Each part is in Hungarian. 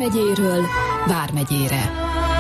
megyéről Vármegyére.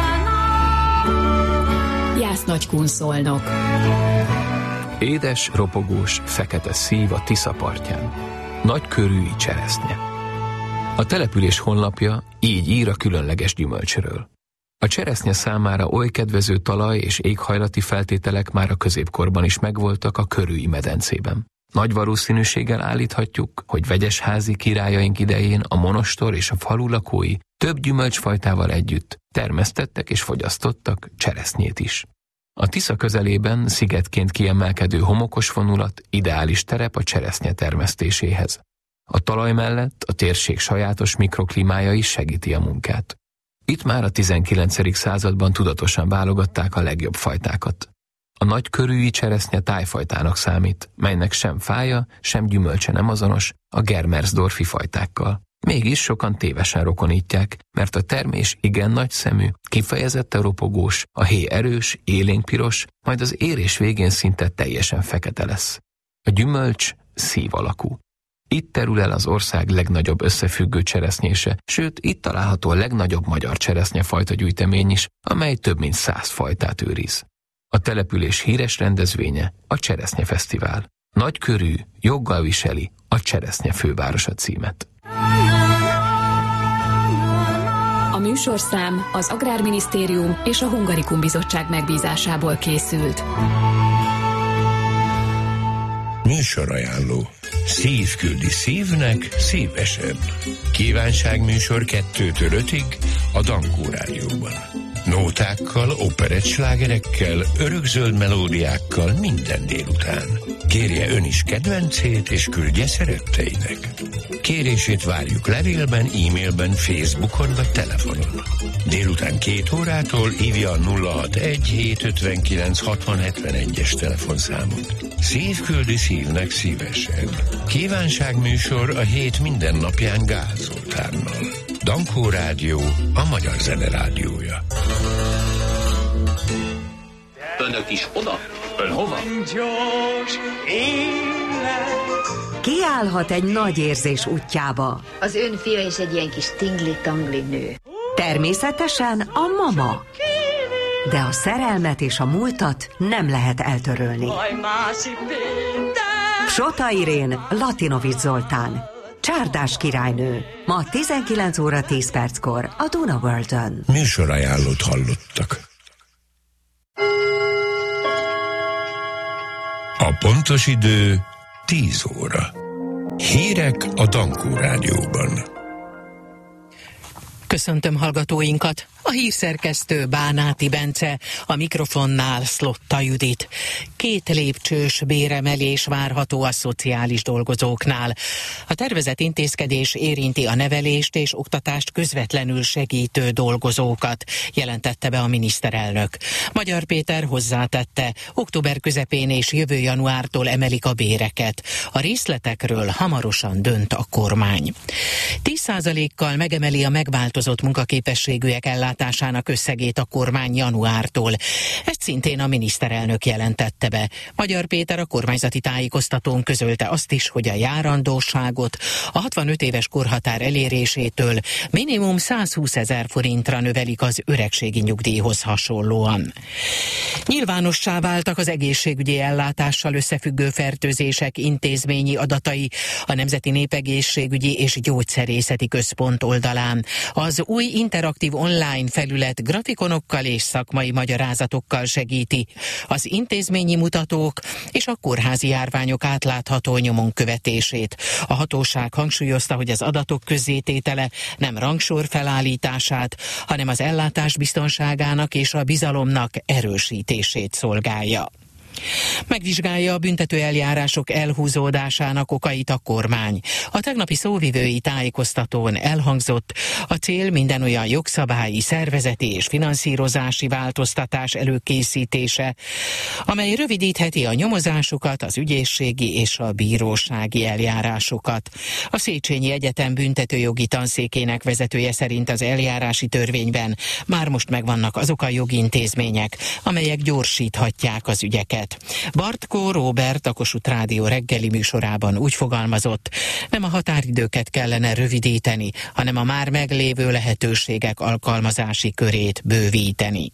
Jász-Nagykun Szolnok. Édes, ropogós, fekete szív a Tisza partján. Nagykörűi cseresznye. A település honlapja így ír a különleges gyümölcsről. A cseresznye számára oly kedvező talaj és éghajlati feltételek már a középkorban is megvoltak a Körüi medencében. Nagy valószínűséggel állíthatjuk, hogy vegyesházi királyaink idején a monostor és a falu lakói több gyümölcsfajtával együtt termesztettek és fogyasztottak cseresznyét is. A Tisza közelében szigetként kiemelkedő homokos vonulat ideális terep a cseresznye termesztéséhez. A talaj mellett a térség sajátos mikroklímája is segíti a munkát. Itt már a 19. században tudatosan válogatták a legjobb fajtákat. A nagykörűi cseresznye tájfajtának számít, melynek sem fája, sem gyümölcse nem azonos a Germersdorfi fajtákkal. Mégis sokan tévesen rokonítják, mert a termés igen nagy szemű, kifejezetten ropogós, a héj erős, élénkpiros, majd az érés végén szinte teljesen fekete lesz. A gyümölcs szív alakú. Itt terül el az ország legnagyobb összefüggő cseresznyése, sőt, itt található a legnagyobb magyar cseresznyefajta gyűjtemény is, amely több mint 100 fajtát őriz. A település híres rendezvénye a Cseresznyefesztivál. Nagykörű, joggal viseli a Cseresznye fővárosa címet. A műsorszám az Agrárminisztérium és a Hungarikum Bizottság megbízásából készült. Műsorajánló. Szív küldi szívnek szívesen. Kívánságműsor 2-től 5-ig a Dankó Rádióban. Nótákkal, operettslágerekkel, örökzöld melódiákkal minden délután. Kérje ön is kedvencét, és küldje szeretteinek. Kérését várjuk levélben, e-mailben, Facebookon vagy telefonon. Délután 2 órától hívja a 061 759 6071-es telefonszámot. Szív küldi szívnek szívesen. Kívánságműsor a hét minden napján Gál Zoltánnal. Dankó Rádió, a magyar zene rádiója. Önök is oda? Ön hova? Kiállhat egy nagy érzés útjába. Az ön fia is egy ilyen kis tingli-tangli nő. Természetesen a mama. De a szerelmet és a múltat nem lehet eltörölni. Sota Irén, Latinovics Zoltán. Csárdás királynő. Ma 19 óra 10 perckor a Duna World-ön. Műsorajánlót hallottak. A pontos idő 10 óra. Hírek a Dankó Rádióban. Köszöntöm hallgatóinkat! A hírszerkesztő Bánáti Bence, a mikrofonnál Szlotta Judit. 2 lépcsős béremelés várható a szociális dolgozóknál. A tervezett intézkedés érinti a nevelést és oktatást közvetlenül segítő dolgozókat, jelentette be a miniszterelnök. Magyar Péter hozzátette, október közepén és jövő januártól emelik a béreket. A részletekről hamarosan dönt a kormány. 10%-kal megemeli a megváltozott munkaképességűek ellátásának összegét a kormány januártól. Ezt szintén a miniszterelnök jelentette be. Magyar Péter a kormányzati tájékoztatón közölte azt is, hogy a járandóságot a 65 éves korhatár elérésétől minimum 120 000 forintra növelik az öregségi nyugdíjhoz hasonlóan. Nyilvánossá váltak az egészségügyi ellátással összefüggő fertőzések intézményi adatai a Nemzeti Népegészségügyi és Gyógyszerészeti Központ oldalán. Az új interaktív online felület grafikonokkal és szakmai magyarázatokkal segíti az intézményi mutatók és a kórházi járványok átlátható nyomon követését. A hatóság hangsúlyozta, hogy az adatok közzététele nem rangsor felállítását, hanem az ellátás biztonságának és a bizalomnak erősítését szolgálja. Megvizsgálja a büntetőeljárások elhúzódásának okait a kormány. A tegnapi szóvivői tájékoztatón elhangzott, a cél minden olyan jogszabályi, szervezeti és finanszírozási változtatás előkészítése, amely rövidítheti a nyomozásokat, az ügyészségi és a bírósági eljárásokat. A Széchenyi Egyetem büntetőjogi tanszékének vezetője szerint az eljárási törvényben már most megvannak azok a jogintézmények, amelyek gyorsíthatják az ügyeket. helyzetet. Bartkó Róbert, a Kossuth Rádió reggeli műsorában úgy fogalmazott, nem a határidőket kellene rövidíteni, hanem a már meglévő lehetőségek alkalmazási körét bővíteni.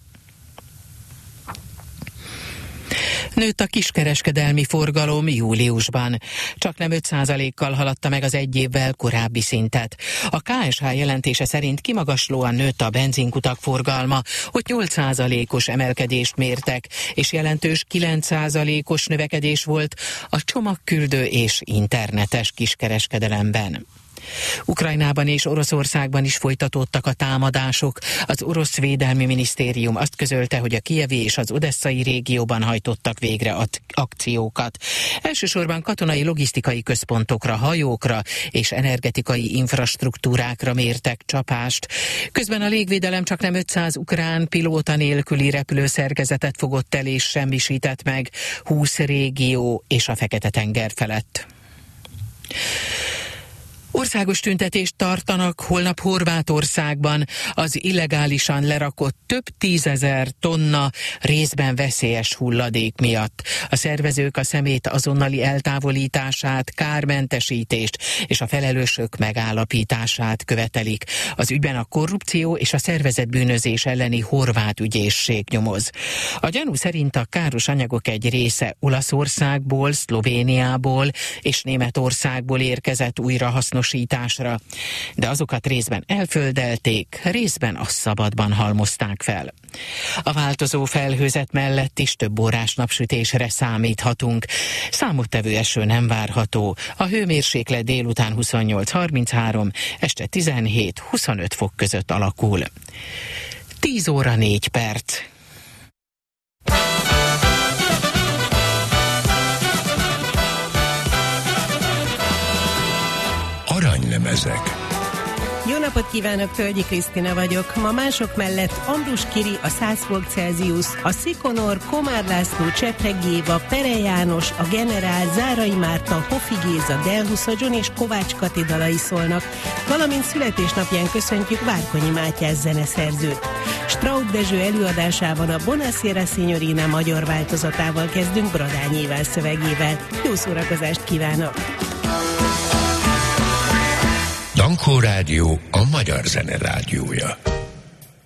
Nőtt a kiskereskedelmi forgalom júliusban. Csaknem 5%-kal haladta meg az egy évvel korábbi szintet. A KSH jelentése szerint kimagaslóan nőtt a benzinkutak forgalma, hogy 8%-os emelkedést mértek, és jelentős 9%-os növekedés volt a csomagküldő és internetes kiskereskedelemben. Ukrajnában és Oroszországban is folytatódtak a támadások. Az orosz védelmi minisztérium azt közölte, hogy a kijevi és az odesszai régióban hajtottak végre akciókat. Elsősorban katonai logisztikai központokra, hajókra és energetikai infrastruktúrákra mértek csapást. Közben a légvédelem csaknem 500 ukrán pilóta nélküli repülőszerkezetet fogott el és semmisített meg 20 régió és a Fekete-tenger felett. Országos tüntetést tartanak holnap Horvátországban az illegálisan lerakott több 10 000 tonna részben veszélyes hulladék miatt. A szervezők a szemét azonnali eltávolítását, kármentesítést és a felelősök megállapítását követelik. Az ügyben a korrupció és a szervezett bűnözés elleni horvát ügyészség nyomoz. A gyanú szerint a káros anyagok egy része Olaszországból, Szlovéniából és Németországból érkezett újrahasznosításra, de azokat részben elföldelték, részben a szabadban halmozták fel. A változó felhőzet mellett is több órás napsütésre számíthatunk. Számottevő eső nem várható. A hőmérséklet délután 28-33, este 17-25 fok között alakul. 10 óra 4 perc. Aranylemezek. Jó napot kívánok, Tölgyi Krisztina vagyok. Ma mások mellett Ambrus Kiri, a 100 fok Celsius, a Szikonor, Komár László, Csepreg Éva, Pere János, a Generál, Zárai Márta, Hofi Géza, Delhusza John és Kovács Kati dalai szólnak, valamint születésnapján köszöntjük Várkonyi Mátyás zeneszerzőt. Straub Dezső előadásában a Buonasera Signorina magyar változatával kezdünk Bradányi Évál szövegével. Jó szórakozást kívánok! Dankó Rádió, a magyar zene rádiója.